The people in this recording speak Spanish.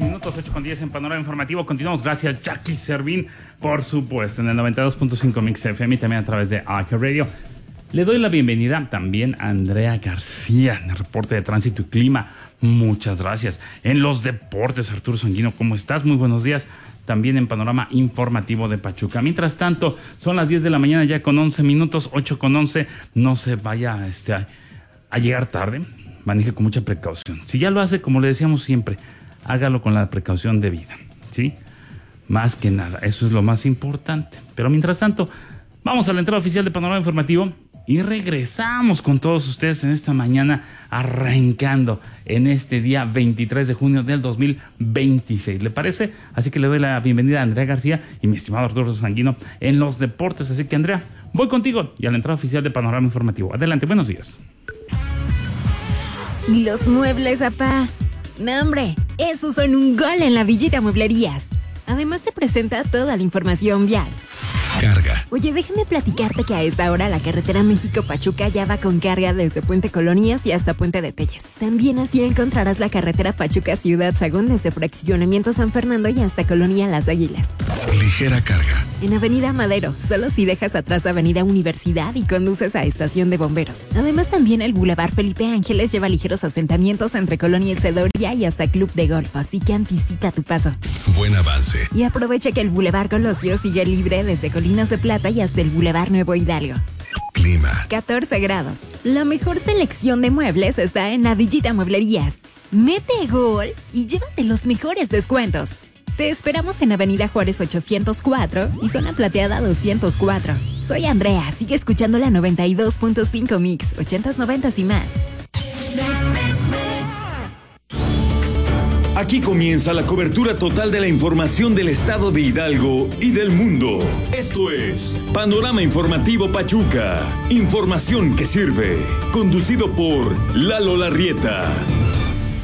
minutos, 8:10 en Panorama Informativo. Continuamos, gracias Jackie Servín, por supuesto, en el 92.5 Mix FM y también a través de iHeartRadio. Le doy la bienvenida también a Andrea García en el reporte de tránsito y clima. Muchas gracias. En los deportes, Arturo Sanguino, ¿cómo estás? Muy buenos días. También en Panorama Informativo de Pachuca. Mientras tanto, son las 10 de la mañana ya con 11 minutos, 8:11. No se vaya a llegar tarde. Maneje con mucha precaución. Si ya lo hace, como le decíamos siempre, hágalo con la precaución debida, ¿sí? Más que nada, eso es lo más importante. Pero mientras tanto, vamos a la entrada oficial de Panorama Informativo y regresamos con todos ustedes en esta mañana, arrancando en este día 23 de junio del 2026. ¿Le parece? Así que le doy la bienvenida a Andrea García y mi estimado Arturo Sanguino en los deportes. Así que, Andrea, voy contigo y a la entrada oficial de Panorama Informativo. Adelante, buenos días. ¿Y los muebles, apá? No, hombre, esos son un gol en la Villita Mueblerías. Además te presenta toda la información vial. Carga. Oye, déjame platicarte que a esta hora la carretera México-Pachuca ya va con carga desde Puente Colonias y hasta Puente de Telles. También así encontrarás la carretera Pachuca-Ciudad Sagún desde Fraccionamiento San Fernando y hasta Colonia Las Águilas. Ligera carga. En Avenida Madero, solo si dejas atrás Avenida Universidad y conduces a Estación de Bomberos. Además también el Boulevard Felipe Ángeles lleva ligeros asentamientos entre Colonia El Cedoria y hasta Club de Golf, así que anticipa tu paso. Buen avance. Y aprovecha que el Boulevard Colosio sigue libre desde Colinas de Plata y hasta el Boulevard Nuevo Hidalgo. Clima. 14 grados. La mejor selección de muebles está en la Villita Mueblerías. Mete gol y llévate los mejores descuentos. Te esperamos en Avenida Juárez 804 y Zona Plateada 204. Soy Andrea, sigue escuchando la 92.5 Mix, 80s, 90s y más. Aquí comienza la cobertura total de la información del estado de Hidalgo y del mundo. Esto es Panorama Informativo Pachuca. Información que sirve. Conducido por Lalo Larrieta.